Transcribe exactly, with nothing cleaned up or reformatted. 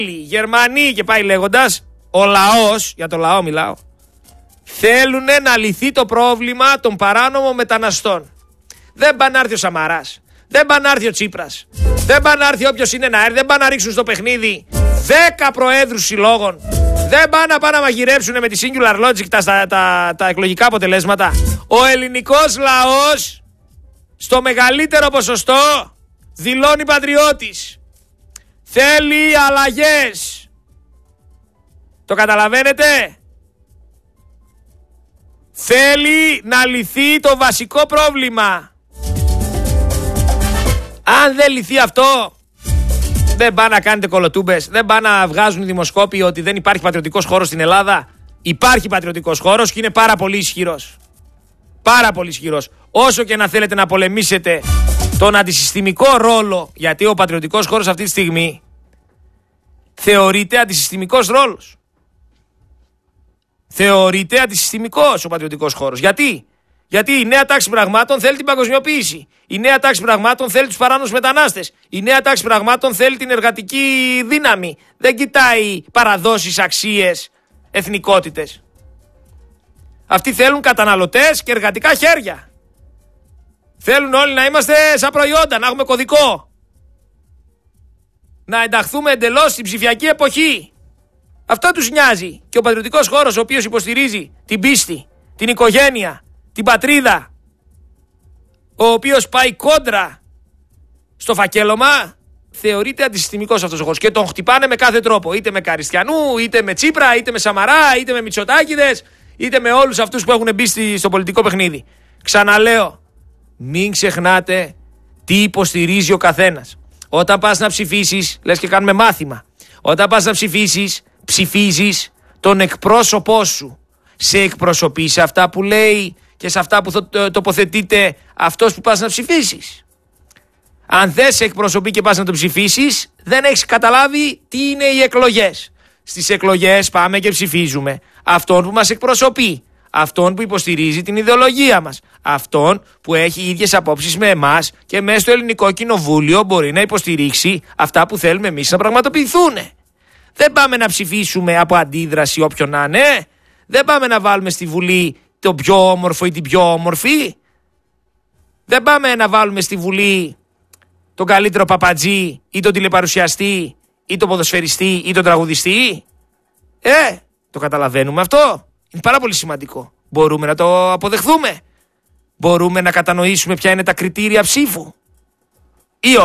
Γερμανοί και πάει λέγοντας, ο λαός, για το λαό μιλάω, θέλουν να λυθεί το πρόβλημα των παράνομων μεταναστών. Δεν πάνε να έρθει ο Σαμαράς, δεν πάνε να έρθει ο Τσίπρας, δεν πάνε να έρθει όποιος είναι να έρθει, δεν πάνε να ρίξουν στο παιχνίδι δέκα προέδρους συλλόγων, δεν πάνε να πάνε να μαγειρέψουν με τη Singular Logic τα, τα, τα, τα εκλογικά αποτελέσματα. Ο ελληνικός λαός στο μεγαλύτερο ποσοστό δηλώνει πατριώτης. Θέλει αλλαγές. Το καταλαβαίνετε? Θέλει να λυθεί το βασικό πρόβλημα. Αν δεν λυθεί αυτό, δεν πάνε να κάνετε κολοτούμπες, δεν πάνε να βγάζουν δημοσκόποι ότι δεν υπάρχει πατριωτικός χώρος στην Ελλάδα. Υπάρχει πατριωτικός χώρος και είναι πάρα πολύ ισχυρός. Πάρα πολύ ισχυρός. Όσο και να θέλετε να πολεμήσετε τον αντισυστημικό ρόλο, γιατί ο πατριωτικός χώρος αυτή τη στιγμή θεωρείται αντισυστημικός ρόλος. Θεωρείται αντισυστημικός ο πατριωτικός χώρος. Γιατί? Γιατί η νέα τάξη πραγμάτων θέλει την παγκοσμιοποίηση. Η νέα τάξη πραγμάτων θέλει τους παράνομους μετανάστες. Η νέα τάξη πραγμάτων θέλει την εργατική δύναμη. Δεν κοιτάει παραδόσεις, αξίες, εθνικότητες. Αυτοί θέλουν καταναλωτές και εργατικά χέρια. Θέλουν όλοι να είμαστε σαν προϊόντα, να έχουμε κωδικό. Να ενταχθούμε εντελώς στην ψηφιακή εποχή. Αυτό τους νοιάζει. Και ο πατριωτικός χώρος, ο οποίος υποστηρίζει την πίστη, την οικογένεια, την πατρίδα, ο οποίος πάει κόντρα στο φακέλωμα, θεωρείται αντισυστημικός αυτός ο χώρος. Και τον χτυπάνε με κάθε τρόπο. Είτε με Καριστιανού, είτε με Τσίπρα, είτε με Σαμαρά, είτε με Μητσοτάκηδες, είτε με όλους αυτούς που έχουν μπει στο πολιτικό παιχνίδι. Ξαναλέω, μην ξεχνάτε τι υποστηρίζει ο καθένας. Όταν πας να ψηφίσεις, λες και κάνουμε μάθημα. Όταν πας να ψηφίσεις, ψηφίζεις τον εκπρόσωπό σου. Σε εκπροσωπεί σε αυτά που λέει και σε αυτά που τοποθετείται αυτός που πας να ψηφίσεις. Αν δεν σε εκπροσωπεί και πας να το ψηφίσεις, δεν έχεις καταλάβει τι είναι οι εκλογές. Στις εκλογές πάμε και ψηφίζουμε αυτόν που μας εκπροσωπεί, αυτόν που υποστηρίζει την ιδεολογία μας, αυτόν που έχει ίδιες απόψεις με εμάς και μέσα στο ελληνικό κοινοβούλιο μπορεί να υποστηρίξει αυτά που θέλουμε εμείς να πραγματοποιηθούν. Δεν πάμε να ψηφίσουμε από αντίδραση όποιον να είναι. Δεν πάμε να βάλουμε στη Βουλή το πιο όμορφο ή την πιο όμορφη. Δεν πάμε να βάλουμε στη Βουλή τον καλύτερο παπατζή ή τον τηλεπαρουσιαστή ή τον ποδοσφαιριστή ή τον τραγουδιστή. Ε, το καταλαβαίνουμε αυτό. Είναι πάρα πολύ σημαντικό. Μπορούμε να το αποδεχθούμε. Μπορούμε να κατανοήσουμε ποια είναι τα κριτήρια ψήφου.